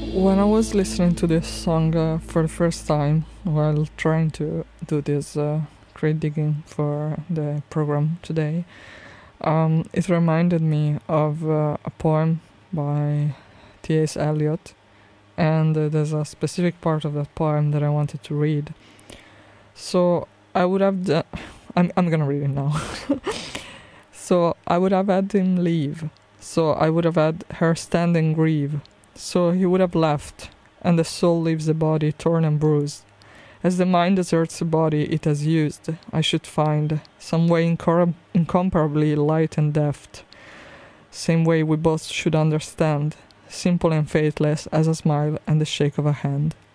When I was listening to this song for the first time while trying to do this crate digging for the program today, it reminded me of a poem by T.S. Eliot, and there's a specific part of that poem that I wanted to read. So I would have I'm gonna read it now. So I would have had him leave. So I would have had her stand and grieve. So he would have left, and the soul leaves the body torn and bruised. As the mind deserts the body it has used, I should find some way incomparably light and deft. Same way we both should understand, simple and faithless as a smile and the shake of a hand.